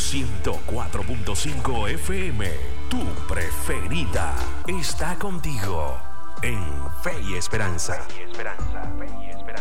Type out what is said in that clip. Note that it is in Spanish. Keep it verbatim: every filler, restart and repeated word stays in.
ciento cuatro punto cinco F M, tu preferida, está contigo en Fe y Esperanza. Fe y Esperanza.